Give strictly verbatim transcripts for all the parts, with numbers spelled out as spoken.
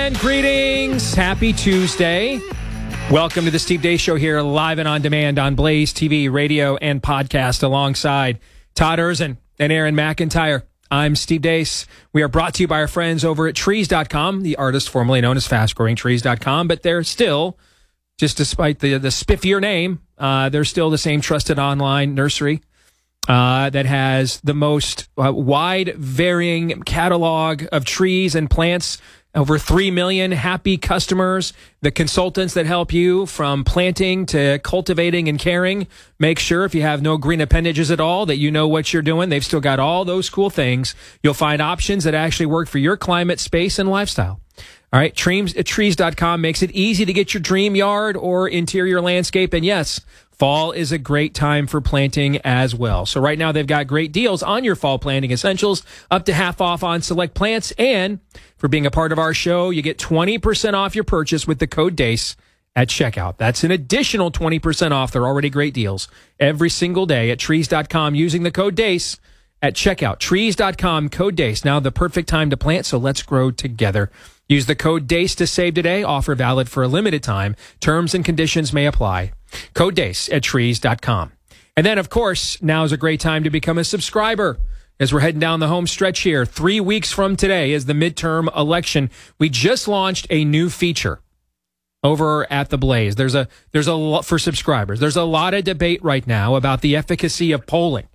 And greetings. Happy Tuesday. Welcome to the Steve Deace Show here, live and on demand on Blaze T V, radio, and podcast alongside Todd Erzin and Aaron McIntyre. I'm Steve Deace. We are brought to you by our friends over at trees dot com, the artist formerly known as fast growing trees dot com, but they're still, just despite the, the spiffier name, uh, they're still the same trusted online nursery uh, that has the most uh, wide varying catalog of trees and plants. Over three million happy customers, the consultants that help you from planting to cultivating and caring. Make sure if you have no green appendages at all that you know what you're doing. They've still got all those cool things. You'll find options that actually work for your climate, space, and lifestyle. All right, trees, trees dot com makes it easy to get your dream yard or interior landscape. And yes, fall is a great time for planting as well. So right now they've got great deals on your fall planting essentials, up to half off on select plants. And for being a part of our show, you get twenty percent off your purchase with the code DEACE at checkout. That's an additional twenty percent off. They're already great deals every single day at trees dot com using the code DEACE at checkout. trees dot com, code DEACE. Now the perfect time to plant, so let's grow together. Use the code DEACE to save today. Offer valid for a limited time. Terms and conditions may apply. Code DEACE at trees dot com. And then, of course, now is a great time to become a subscriber. As we're heading down the home stretch here, three weeks from today is the midterm election. We just launched a new feature over at the Blaze. There's a there's a lot for subscribers. There's a lot of debate right now about the efficacy of polling,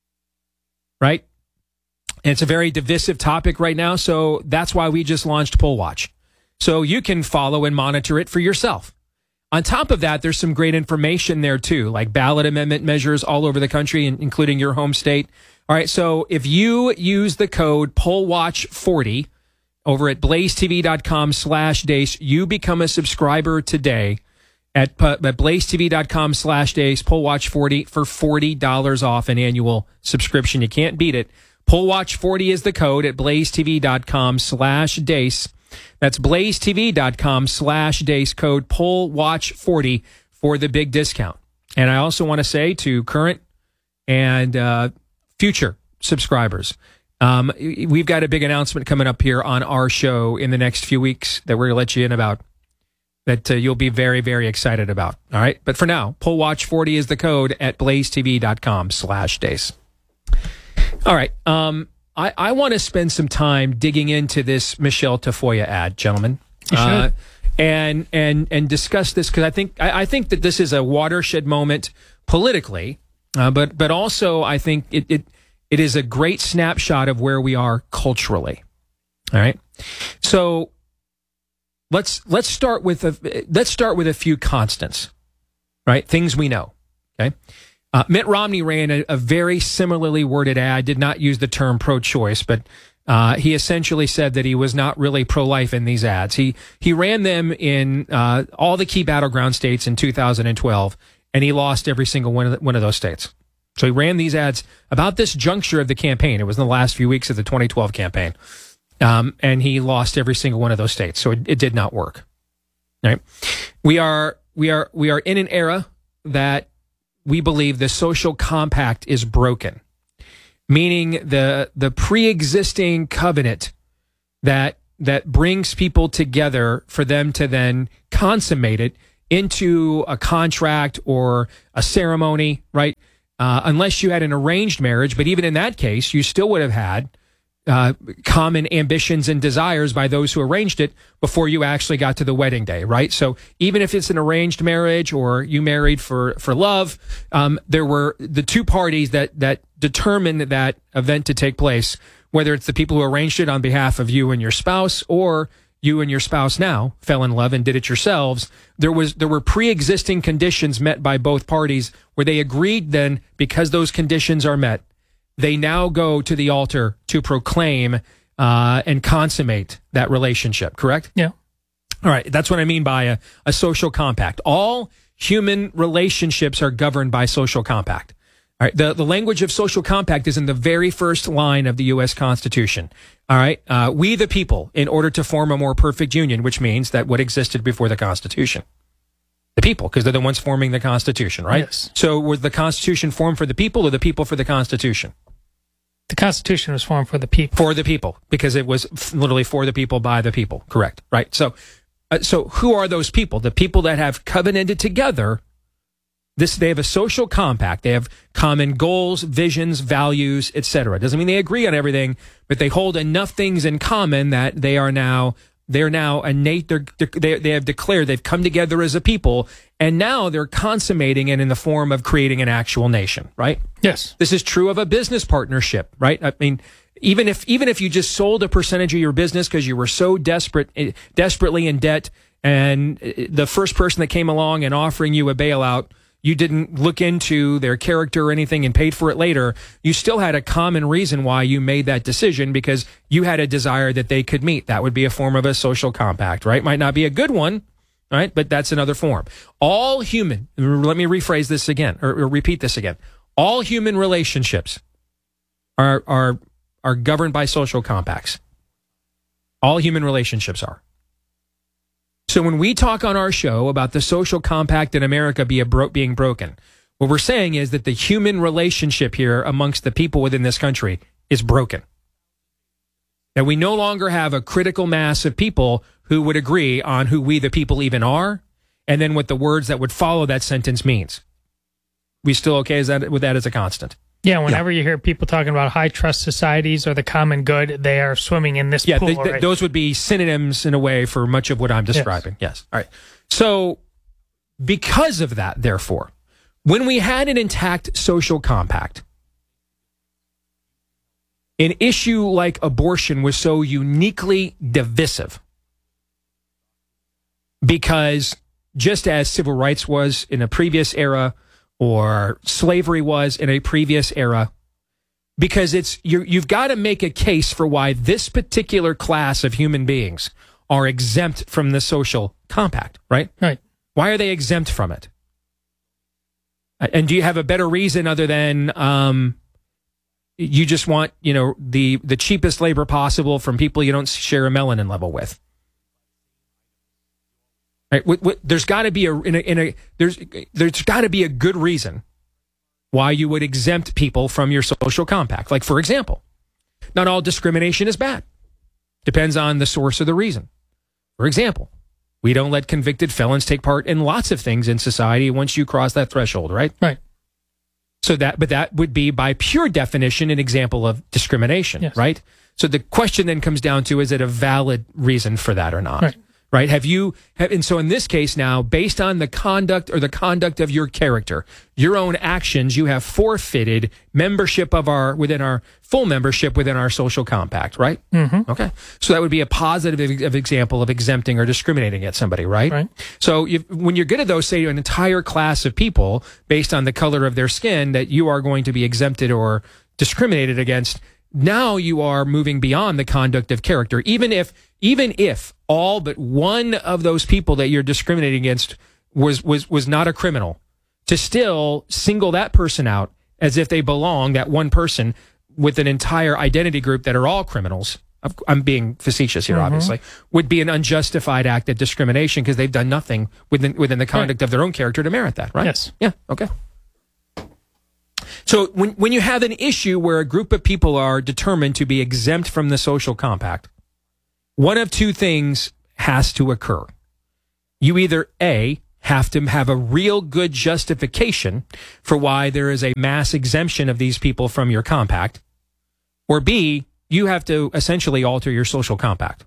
right? And it's a very divisive topic right now, so that's why we just launched Poll Watch. So you can follow and monitor it for yourself. On top of that, there's some great information there too, like ballot amendment measures all over the country, including your home state. All right, so if you use the code poll watch forty over at blaze t v dot com slash dace, you become a subscriber today at, at blaze t v dot com slash dace, poll watch forty for forty dollars off an annual subscription. You can't beat it. poll watch forty is the code at blaze t v dot com slash dace. That's blaze t v dot com slash dace, code poll watch forty for the big discount. And I also want to say to current and uh, future subscribers, um, we've got a big announcement coming up here on our show in the next few weeks that we're going to let you in about, that uh, you'll be very, very excited about. All right. But for now, poll watch forty is the code at blaze t v dot com slash dace. All right. Um, I, I want to spend some time digging into this Michelle Tafoya ad, gentlemen, uh, and and and discuss this, because I think I, I think that this is a watershed moment politically, uh, but but also I think it, it it is a great snapshot of where we are culturally. All right, so let's let's start with a let's start with a few constants, right? Things we know. Okay. Uh, Mitt Romney ran a, a very similarly worded ad, did not use the term pro-choice, but uh, he essentially said that he was not really pro-life in these ads. He he ran them in uh, all the key battleground states in two thousand twelve, and he lost every single one of, the, one of those states. So he ran these ads about this juncture of the campaign. It was in the last few weeks of the twenty twelve campaign, um, and he lost every single one of those states. So it, it did not work. All right, we are we are we are in an era that we believe the social compact is broken, meaning the the pre-existing covenant that that brings people together for them to then consummate it into a contract or a ceremony, right? Uh, unless you had an arranged marriage, but even in that case, you still would have had uh, common ambitions and desires by those who arranged it before you actually got to the wedding day, right? So even if it's an arranged marriage or you married for, for love, um, there were the two parties that, that determined that event to take place, whether it's the people who arranged it on behalf of you and your spouse, or you and your spouse now fell in love and did it yourselves. There was, there were pre-existing conditions met by both parties where they agreed then, because those conditions are met, they now go to the altar to proclaim uh, and consummate that relationship, correct? Yeah. All right. That's what I mean by a, a social compact. All human relationships are governed by social compact. All right. The, the language of social compact is in the very first line of the U S Constitution. All right. Uh, we the people, in order to form a more perfect union, which means that what existed before the Constitution. The people, because they're the ones forming the Constitution, right? Yes. So was the Constitution formed for the people or the people for the Constitution? The Constitution was formed for the people. For the people, because it was f- literally for the people, by the people. Correct. Right. So, uh, so who are those people? The people that have covenanted together. This, they have a social compact. They have common goals, visions, values, et cetera. Doesn't mean they agree on everything, but they hold enough things in common that they are now, they're now innate. They're, they, they have declared they've come together as a people, and now they're consummating it in the form of creating an actual nation, right? Yes. This is true of a business partnership, right? I mean, even if, even if you just sold a percentage of your business because you were so desperate, desperately in debt, and the first person that came along and offering you a bailout, you didn't look into their character or anything and paid for it later, you still had a common reason why you made that decision, because you had a desire that they could meet. That would be a form of a social compact, right? Might not be a good one, right? But that's another form. All human, let me rephrase this again, or, or repeat this again. All human relationships are, are, are governed by social compacts. All human relationships are. So when we talk on our show about the social compact in America be a bro- being broken, what we're saying is that the human relationship here amongst the people within this country is broken. And we no longer have a critical mass of people who would agree on who we the people even are, and then what the words that would follow that sentence means. We still okay is that, with that as a constant? Yeah, whenever yeah. you hear people talking about high trust societies or the common good, they are swimming in this yeah, pool. Yeah, right? those would be synonyms in a way for much of what I'm describing. Yes. yes. All right. So because of that, therefore, when we had an intact social compact, an issue like abortion was so uniquely divisive because just as civil rights was in a previous era, or slavery was in a previous era, because it's you you've got to make a case for why this particular class of human beings are exempt from the social compact, right? Right. Why are they exempt from it? And do you have a better reason other than um, you just want, you know, the the cheapest labor possible from people you don't share a melanin level with? Right. What, what, there's got to be a in a, in a there's there's got to be a good reason why you would exempt people from your social compact. Like, for example, not all discrimination is bad. Depends on the source of the reason. For example, we don't let convicted felons take part in lots of things in society once you cross that threshold, right? Right. So that, but that would be by pure definition an example of discrimination, yes. right? So the question then comes down to, is it a valid reason for that or not? Right. Right? Have you, have, and so in this case now, based on the conduct or the conduct of your character, your own actions, you have forfeited membership of our, within our, full membership within our social compact, right? Mm-hmm. Okay. So that would be a positive of example of exempting or discriminating against somebody, right? Right. So you, when you're good at those, say an entire class of people based on the color of their skin that you are going to be exempted or discriminated against, now you are moving beyond the conduct of character. Even if, even if all but one of those people that you're discriminating against was, was, was not a criminal, to still single that person out as if they belong, that one person, with an entire identity group that are all criminals, I'm being facetious here, mm-hmm. obviously, would be an unjustified act of discrimination because they've done nothing within, within the conduct right. of their own character to merit that, right? Yes. Yeah, okay. So when, when you have an issue where a group of people are determined to be exempt from the social compact, one of two things has to occur. You either, A, have to have a real good justification for why there is a mass exemption of these people from your compact, or B, you have to essentially alter your social compact.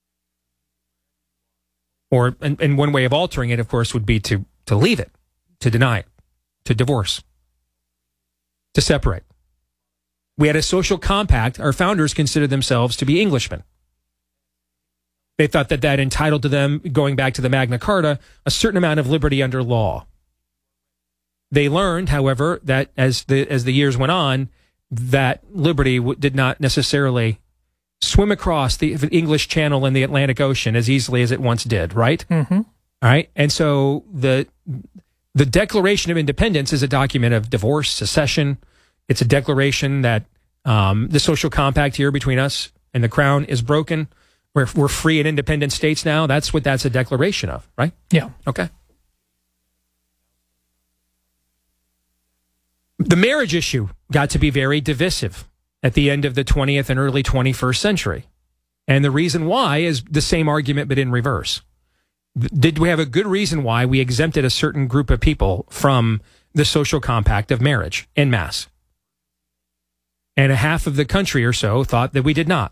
Or, and, and one way of altering it, of course, would be to, to leave it, to deny it, to divorce, to separate. We had a social compact. Our founders considered themselves to be Englishmen. They thought that that entitled to them, going back to the Magna Carta, a certain amount of liberty under law. They learned, however, that as the as the years went on, that liberty w- did not necessarily swim across the English Channel and the Atlantic Ocean as easily as it once did, right? Mm-hmm. All right. And so the the Declaration of Independence is a document of divorce, secession. It's a declaration that um, the social compact here between us and the Crown is broken. We're, we're free and independent states now. That's what that's a declaration of, right? Yeah. Okay. The marriage issue got to be very divisive at the end of the twentieth and early twenty-first century. And the reason why is the same argument, but in reverse. Did we have a good reason why we exempted a certain group of people from the social compact of marriage en masse? And a half of the country or so thought that we did not.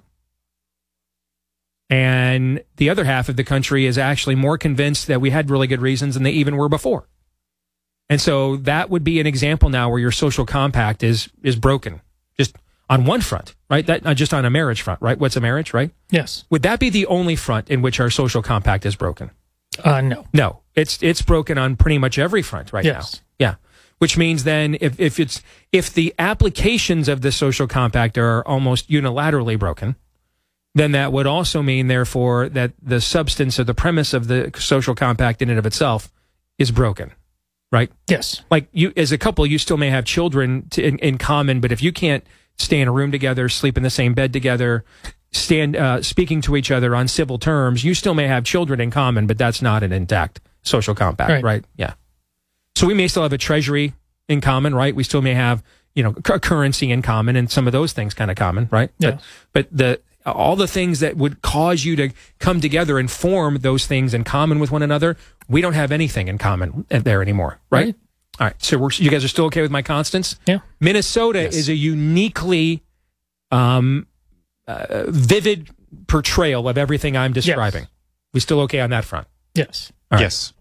And the other half of the country is actually more convinced that we had really good reasons than they even were before. And so that would be an example now where your social compact is is broken, just on one front, right? That not just on a marriage front, right? What's a marriage, right? Yes. Would that be the only front in which our social compact is broken? Uh, no. No, it's it's broken on pretty much every front right yes. now. Yeah. Which means then if, if it's if the applications of the social compact are almost unilaterally broken, then that would also mean, therefore, that the substance or the premise of the social compact in and of itself is broken, right? Yes. Like you, as a couple, you still may have children to, in, in common, but if you can't stay in a room together, sleep in the same bed together, stand uh, speaking to each other on civil terms, you still may have children in common, but that's not an intact social compact, right? right? Yeah. So we may still have a treasury in common, right? We still may have, you know, a currency in common and some of those things kind of common, right? Yeah. But, but the all the things that would cause you to come together and form those things in common with one another, we don't have anything in common there anymore, right? right. All right. So we're, you guys are still okay with my constants? Yeah. Minnesota yes. is a uniquely um, uh, vivid portrayal of everything I'm describing. Yes. We still okay on that front? Yes. All right. Yes.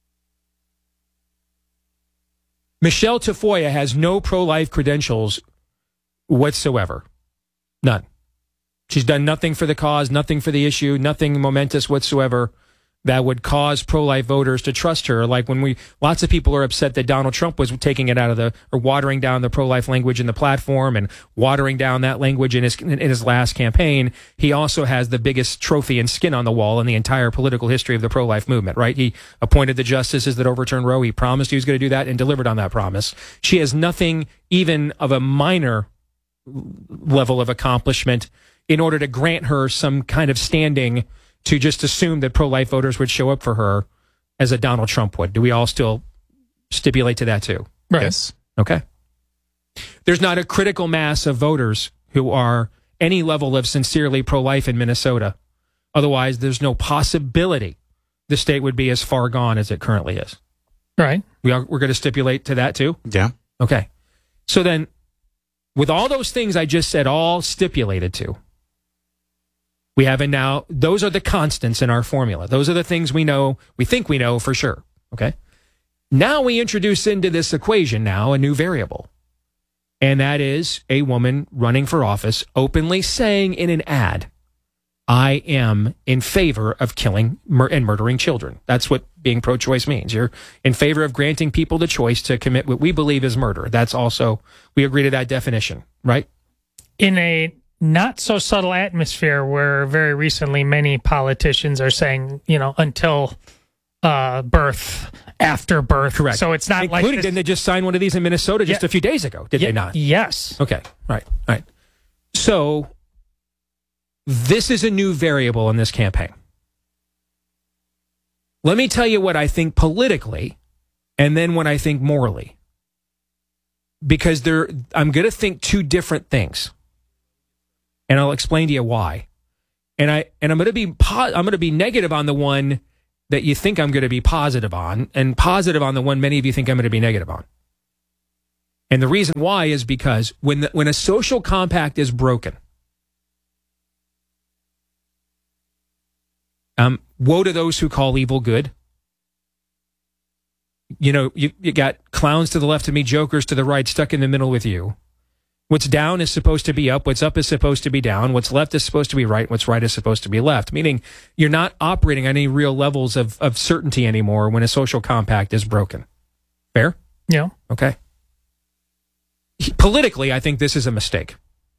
Michelle Tafoya has no pro-life credentials whatsoever. None. She's done nothing for the cause, nothing for the issue, nothing momentous whatsoever that would cause pro-life voters to trust her. Like when we, lots of people are upset that Donald Trump was taking it out of the, or watering down the pro-life language in the platform and watering down that language in his, in his last campaign. He also has the biggest trophy and skin on the wall in the entire political history of the pro-life movement, right? He appointed the justices that overturned Roe. He promised he was going to do that and delivered on that promise. She has nothing even of a minor level of accomplishment in order to grant her some kind of standing to just assume that pro-life voters would show up for her as a Donald Trump would. Do we all still stipulate to that too? Right. Yes. Okay. There's not a critical mass of voters who are any level of sincerely pro-life in Minnesota. Otherwise, there's no possibility the state would be as far gone as it currently is. Right. We are, we're going to stipulate to that too? Yeah. Okay. So then, with all those things I just said, all stipulated to, we have it now. Those are the constants in our formula. Those are the things we know, we think we know for sure. Okay. Now we introduce into this equation now a new variable. And that is a woman running for office openly saying in an ad, I am in favor of killing mur- and murdering children. That's what being pro-choice means. You're in favor of granting people the choice to commit what we believe is murder. That's also, we agree to that definition, right? In a not so subtle atmosphere where very recently many politicians are saying, you know, until uh, birth, after birth. Correct. So it's not Including, like this, didn't they just sign one of these in Minnesota just yeah, a few days ago? Did yeah, they not? Yes. Okay. Right. Right. So this is a new variable in this campaign. Let me tell you what I think politically and then what I think morally. Because there, I'm going to think two different things. And I'll explain to you why. And I and I'm going to be po- I'm going to be negative on the one that you think I'm going to be positive on, and positive on the one many of you think I'm going to be negative on. And the reason why is because when the, when a social compact is broken, um, woe to those who call evil good. You know, you, you got clowns to the left of me, jokers to the right, stuck in the middle with you. What's down is supposed to be up. What's up is supposed to be down. What's left is supposed to be right. What's right is supposed to be left. Meaning you're not operating on any real levels of, of certainty anymore when a social compact is broken. Fair? Yeah. Okay. Politically, I think this is a mistake.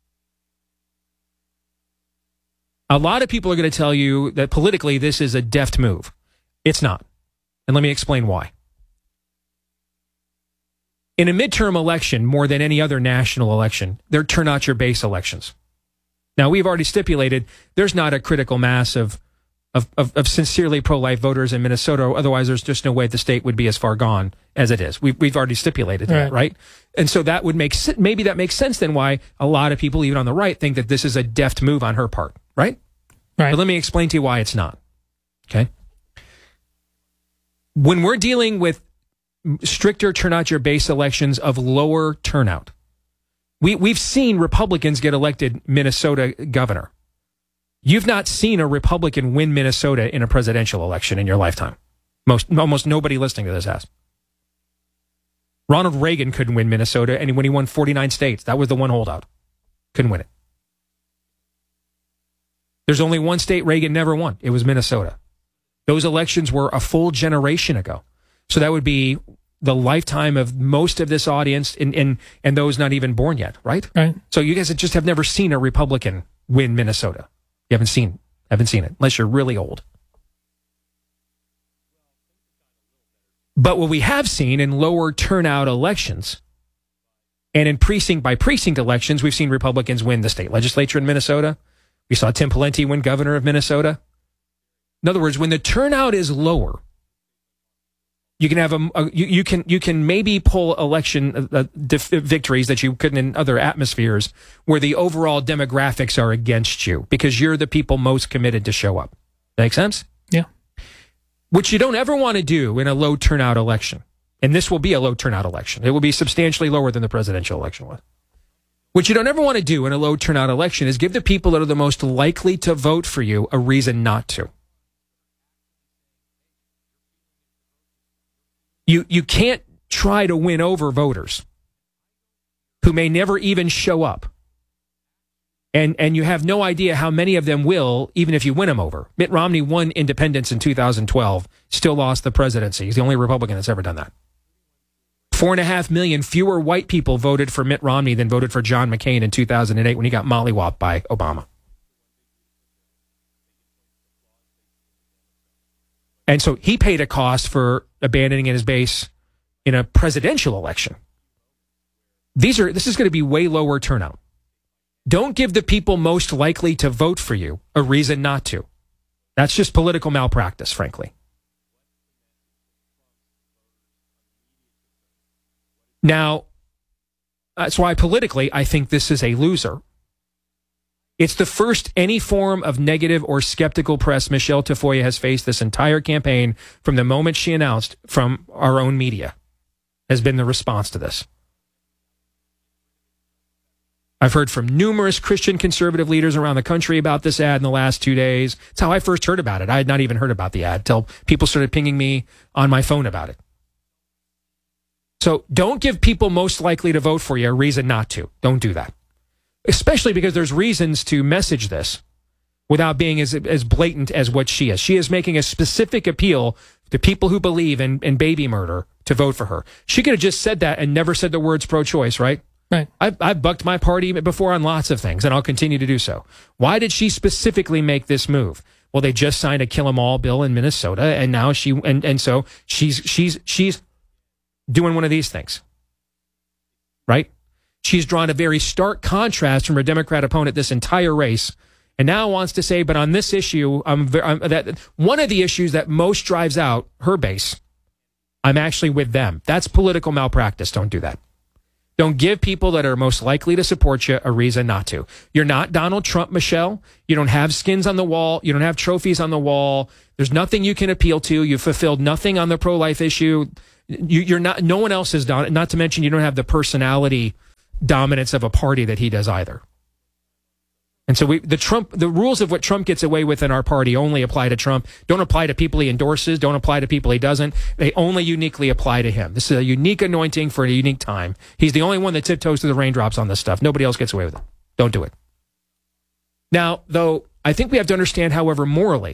A lot of people are going to tell you that politically this is a deft move. It's not. And let me explain why. In a midterm election, more than any other national election, they're turn out your base elections. Now, we've already stipulated there's not a critical mass of of, of, of sincerely pro-life voters in Minnesota. Otherwise, there's just no way the state would be as far gone as it is. We've, we've already stipulated that, right? right? And so that would make sense. Maybe that makes sense then why a lot of people, even on the right, think that this is a deft move on her part, right? Right. But let me explain to you why it's not. Okay. When we're dealing with stricter turnout your base elections of lower turnout, we, we've seen Republicans get elected Minnesota governor. You've not seen a Republican win Minnesota in a presidential election in your lifetime. Most, almost nobody listening to this has. Ronald Reagan couldn't win Minnesota, and when he won forty-nine states, that was the one holdout. Couldn't win it. There's only one state Reagan never won. It was Minnesota. Those elections were a full generation ago. So that would be the lifetime of most of this audience and, and, and those not even born yet, right? Right. So you guys just have never seen a Republican win Minnesota. You haven't seen, haven't seen it, unless you're really old. But what we have seen in lower turnout elections and in precinct by precinct elections, we've seen Republicans win the state legislature in Minnesota. We saw Tim Pawlenty win governor of Minnesota. In other words, when the turnout is lower, you can have a, a you, you can you can maybe pull election uh, dif- victories that you couldn't in other atmospheres where the overall demographics are against you because you're the people most committed to show up. Make sense? Yeah. Which you don't ever want to do in a low turnout election. And this will be a low turnout election. It will be substantially lower than the presidential election was. What you don't ever want to do in a low turnout election is give the people that are the most likely to vote for you a reason not to. You you can't try to win over voters who may never even show up. And and you have no idea how many of them will, even if you win them over. Mitt Romney won independence in two thousand twelve, still lost the presidency. He's the only Republican that's ever done that. Four and a half million fewer white people voted for Mitt Romney than voted for John McCain in two thousand eight when he got mollywopped by Obama. And so he paid a cost for abandoning his base in a presidential election. These are this is going to be way lower turnout. Don't give the people most likely to vote for you a reason not to. That's just political malpractice, frankly. Now, that's why politically I think this is a loser. It's the first any form of negative or skeptical press Michelle Tafoya has faced this entire campaign from the moment she announced from our own media has been the response to this. I've heard from numerous Christian conservative leaders around the country about this ad in the last two days. It's how I first heard about it. I had not even heard about the ad until people started pinging me on my phone about it. So don't give people most likely to vote for you a reason not to. Don't do that. Especially because there's reasons to message this without being as as blatant as what she is. She is making a specific appeal to people who believe in, in baby murder to vote for her. She could have just said that and never said the words pro-choice, right? Right. I've, I've bucked my party before on lots of things, and I'll continue to do so. Why did she specifically make this move? Well, they just signed a kill 'em all bill in Minnesota, and now she and, and so she's she's she's doing one of these things, right? She's drawn a very stark contrast from her Democrat opponent this entire race, and now wants to say, but on this issue, I'm, I'm that one of the issues that most drives out her base, I'm actually with them. That's political malpractice. Don't do that. Don't give people that are most likely to support you a reason not to. You're not Donald Trump, Michelle. You don't have skins on the wall. You don't have trophies on the wall. There's nothing you can appeal to. You've fulfilled nothing on the pro-life issue. You, you're not. No one else has done it. Not to mention, you don't have the personality dominance of a party that he does either. And so we, the Trump, the rules of what Trump gets away with in our party only apply to Trump. Don't apply to people he endorses. Don't apply to people he doesn't. They only uniquely apply to him. This is a unique anointing for a unique time. He's the only one that tiptoes through the raindrops on this stuff. Nobody else gets away with it. Don't do it. Now, though, I think we have to understand, however, morally,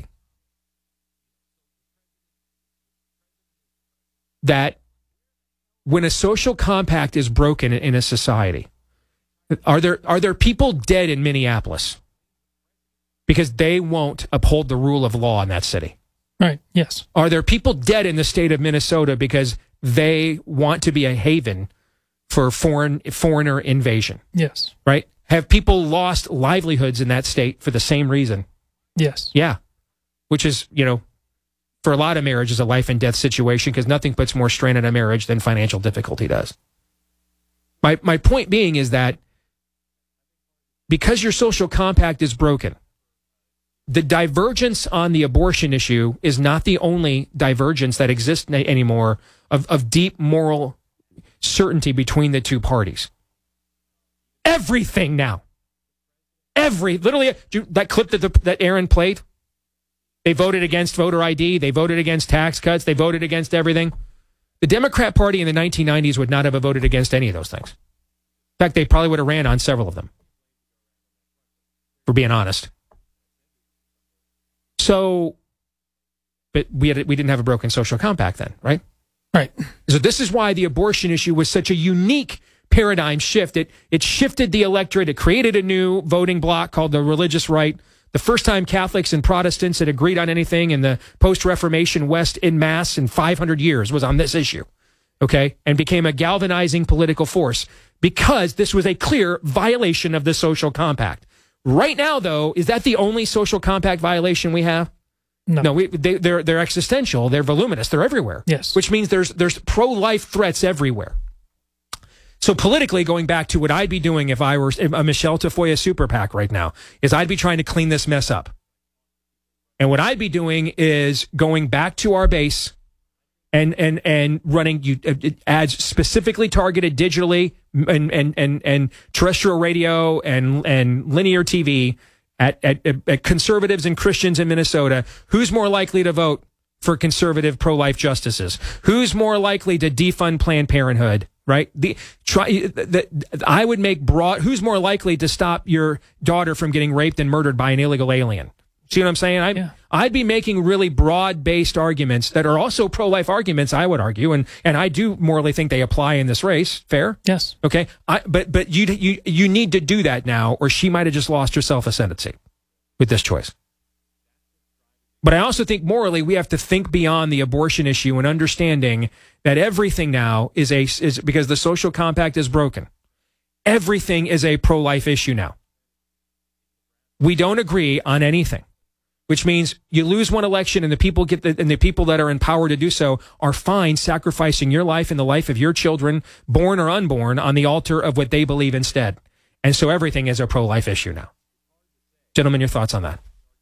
that when a social compact is broken in a society, Are there are there people dead in Minneapolis because they won't uphold the rule of law in that city? Right, yes. Are there people dead in the state of Minnesota because they want to be a haven for foreign foreigner invasion? Yes. Right? Have people lost livelihoods in that state for the same reason? Yes. Yeah. which is, you know, for a lot of marriages, a life and death situation, because nothing puts more strain on a marriage than financial difficulty does. My my point being is that because your social compact is broken, the divergence on the abortion issue is not the only divergence that exists na- anymore of, of deep moral certainty between the two parties. Everything now. Every, literally, that clip that, the, that Aaron played, they voted against voter I D, they voted against tax cuts, they voted against everything. The Democrat Party in the nineteen nineties would not have voted against any of those things. In fact, they probably would have ran on several of them, for being honest. So, but we had, we didn't have a broken social compact then, right? Right. So this is why the abortion issue was such a unique paradigm shift. It it shifted the electorate. It created a new voting bloc called the religious right. The first time Catholics and Protestants had agreed on anything in the post-Reformation West en masse in five hundred years was on this issue, okay? And became a galvanizing political force because this was a clear violation of the social compact. Right now, though, is that the only social compact violation we have? No, no we, they, they're they're existential. They're voluminous. They're everywhere. Yes, which means there's there's pro-life threats everywhere. So politically, going back to what I'd be doing if I were a Michelle Tafoya super PAC right now, is I'd be trying to clean this mess up. And what I'd be doing is going back to our base and and and running you ads specifically targeted digitally and and and and terrestrial radio and and linear T V at at, at conservatives and Christians in Minnesota. Who's more likely to vote for conservative pro-life justices? Who's more likely to defund Planned Parenthood? Right? The try the, the, I would make broad. Who's more likely to stop your daughter from getting raped and murdered by an illegal alien? See what I'm saying? I, yeah. I'd be making really broad-based arguments that are also pro-life arguments, I would argue, and and I do morally think they apply in this race. Fair? Yes. Okay. I, but but you you you need to do that now, or she might have just lost herself ascendancy with this choice. But I also think morally we have to think beyond the abortion issue and understanding that everything now is a is because the social compact is broken. Everything is a pro-life issue now. We don't agree on anything, which means you lose one election and the people get the, and the people that are in power to do so are fine sacrificing your life and the life of your children, born or unborn, on the altar of what they believe instead. And so everything is a pro-life issue now. Gentlemen, your thoughts on that?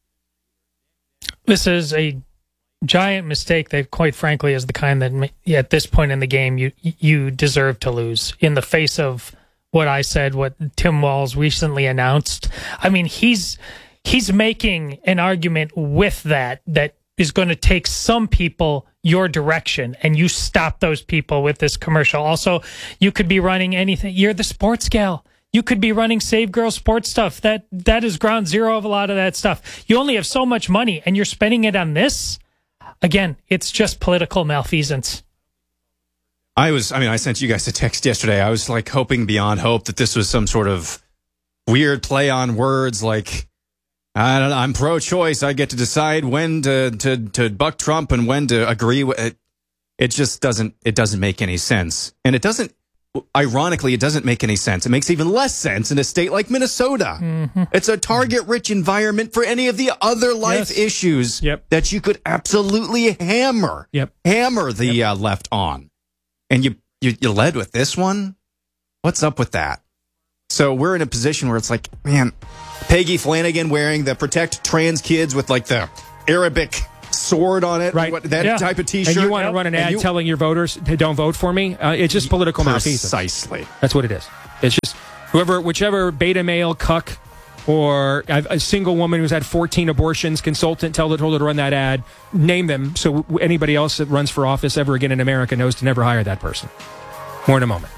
This is a giant mistake that, quite frankly, is the kind that at this point in the game you you deserve to lose in the face of what I said, what Tim Walz recently announced. I mean, he's he's making an argument with that that is going to take some people your direction, and you stop those people with this commercial. Also, you could be running anything. You're the sports gal. You could be running Save Girl sports stuff. That that is ground zero of a lot of that stuff. You only have so much money, and you're spending it on this. Again, it's just political malfeasance. I was, I mean, I sent you guys a text yesterday. I was like hoping beyond hope that this was some sort of weird play on words, like, I don't know, I'm pro-choice. I get to decide when to, to, to buck Trump and when to agree with it. It just doesn't, it doesn't make any sense. And it doesn't, ironically, it doesn't make any sense. It makes even less sense in a state like Minnesota. Mm-hmm. It's a target-rich environment for any of the other life yes. issues yep. that you could absolutely hammer, yep. hammer the yep. uh, left on. And you, you you led with this one? What's up with that? So we're in a position where it's like, man, Peggy Flanagan wearing the Protect Trans Kids with like the Arabic sword on it, right? What, that yeah. type of T-shirt. And you want to yep. run an ad you, telling your voters, hey, don't vote for me? Uh, it's just political malfeasance. Precisely. That's what it is. It's just whoever, whichever beta male cuck or a single woman who's had fourteen abortions, consultant told her to run that ad, name them so anybody else that runs for office ever again in America knows to never hire that person. More in a moment.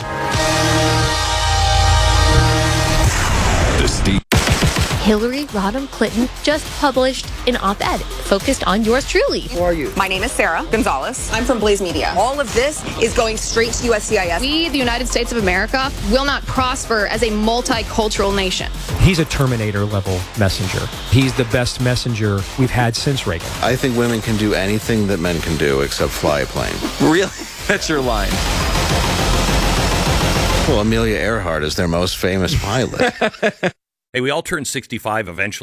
Hillary Rodham Clinton just published an op-ed focused on yours truly. Who are you? My name is Sarah Gonzalez. I'm from Blaze Media. All of this is going straight to U S C I S. We, the United States of America, will not prosper as a multicultural nation. He's a Terminator-level messenger. He's the best messenger we've had since Reagan. I think women can do anything that men can do except fly a plane. Really? That's your line. Well, Amelia Earhart is their most famous pilot. Hey, we all turn sixty-five eventually.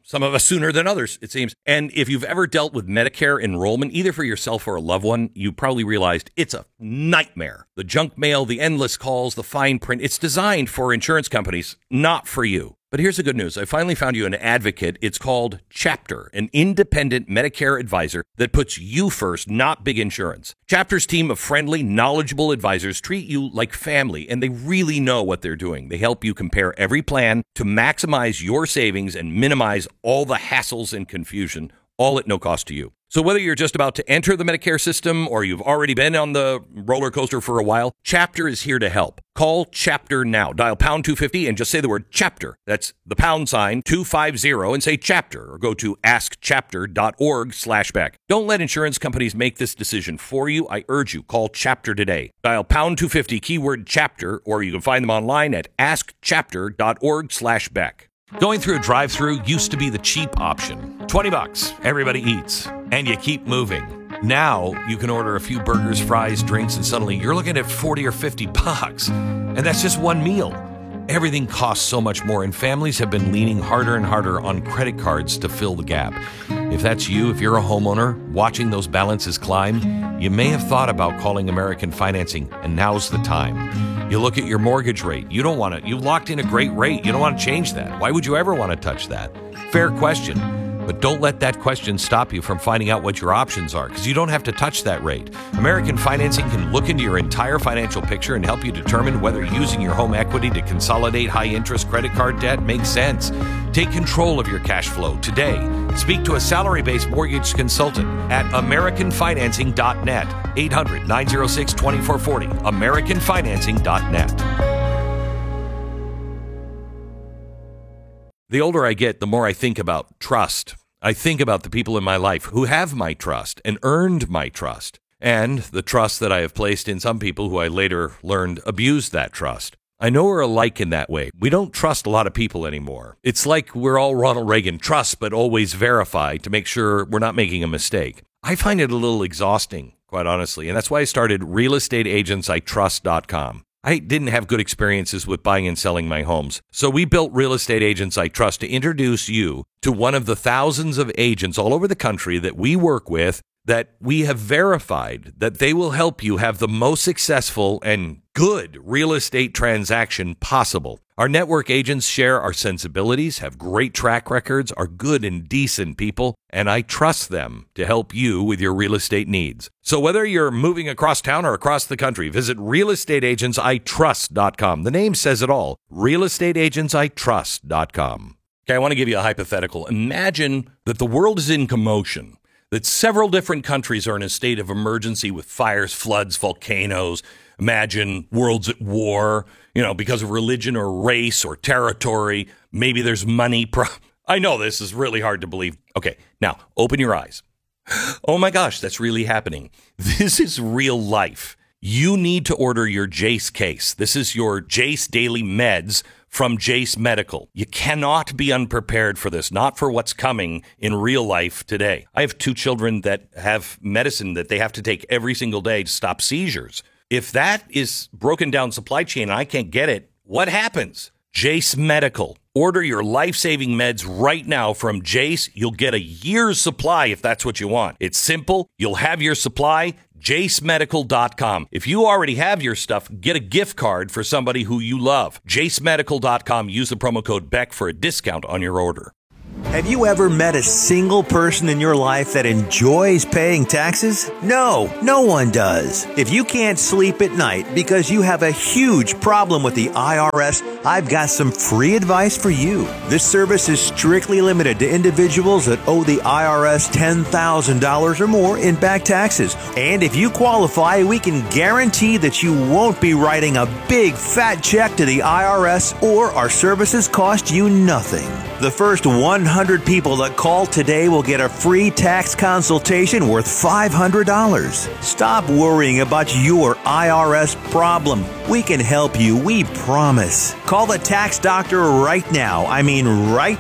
Some of us sooner than others, it seems. And if you've ever dealt with Medicare enrollment, either for yourself or a loved one, you probably realized it's a nightmare. The junk mail, the endless calls, the fine print, it's designed for insurance companies, not for you. But here's the good news. I finally found you an advocate. It's called Chapter, an independent Medicare advisor that puts you first, not big insurance. Chapter's team of friendly, knowledgeable advisors treat you like family, and they really know what they're doing. They help you compare every plan to maximize your savings and minimize all the hassles and confusion, all at no cost to you. So whether you're just about to enter the Medicare system or you've already been on the roller coaster for a while, Chapter is here to help. Call Chapter now. Dial pound two fifty and just say the word Chapter. That's the pound sign two fifty and say Chapter, or go to askchapter.org slash back. Don't let insurance companies make this decision for you. I urge you, call Chapter today. Dial pound two fifty, keyword Chapter, or you can find them online at askchapter.org slash back. Going through a drive-thru used to be the cheap option. twenty bucks, everybody eats, and you keep moving. Now you can order a few burgers, fries, drinks, and suddenly you're looking at forty or fifty bucks. And that's just one meal. Everything costs so much more, and families have been leaning harder and harder on credit cards to fill the gap. If that's you, if you're a homeowner watching those balances climb, you may have thought about calling American Financing, and now's the time. You look at your mortgage rate. You don't want to, you locked in a great rate. You don't want to change that. Why would you ever want to touch that? Fair question. But don't let that question stop you from finding out what your options are, because you don't have to touch that rate. American Financing can look into your entire financial picture and help you determine whether using your home equity to consolidate high-interest credit card debt makes sense. Take control of your cash flow today. Speak to a salary-based mortgage consultant at american financing dot net. eight hundred, nine oh six, two four four zero. american financing dot net. The older I get, the more I think about trust. I think about the people in my life who have my trust and earned my trust, and the trust that I have placed in some people who I later learned abused that trust. I know we're alike in that way. We don't trust a lot of people anymore. It's like we're all Ronald Reagan, trust but always verify to make sure we're not making a mistake. I find it a little exhausting, quite honestly, and that's why I started real estate agents I trust dot com. I didn't have good experiences with buying and selling my homes. So we built Real Estate Agents I Trust to introduce you to one of the thousands of agents all over the country that we work with, that we have verified that they will help you have the most successful and good real estate transaction possible. Our network agents share our sensibilities, have great track records, are good and decent people, and I trust them to help you with your real estate needs. So whether you're moving across town or across the country, visit real estate agents I trust dot com. The name says it all, real estate agents I trust dot com. Okay, I want to give you a hypothetical. Imagine that the world is in commotion, that several different countries are in a state of emergency with fires, floods, volcanoes. Imagine worlds at war, you know, because of religion or race or territory. Maybe there's money. Pro- I know this is really hard to believe. Okay, now open your eyes. Oh my gosh, that's really happening. This is real life. You need to order your Jace case. This is your Jace Daily Meds from Jace Medical. You cannot be unprepared for this, not for what's coming in real life today. I have two children that have medicine that they have to take every single day to stop seizures. If that is broken down supply chain and I can't get it, what happens? Jace Medical. Order your life-saving meds right now from Jace. You'll get a year's supply if that's what you want. It's simple. You'll have your supply. jace medical dot com. If you already have your stuff, get a gift card for somebody who you love. jace medical dot com. Use the promo code Beck for a discount on your order. Have you ever met a single person in your life that enjoys paying taxes? No, no one does. If you can't sleep at night because you have a huge problem with the I R S, I've got some free advice for you. This service is strictly limited to individuals that owe the I R S ten thousand dollars or more in back taxes. And if you qualify, we can guarantee that you won't be writing a big fat check to the I R S, or our services cost you nothing. The first one hundred people that call today will get a free tax consultation worth five hundred dollars. Stop worrying about your I R S problem. We can help you, we promise. Call the tax doctor right now. I mean right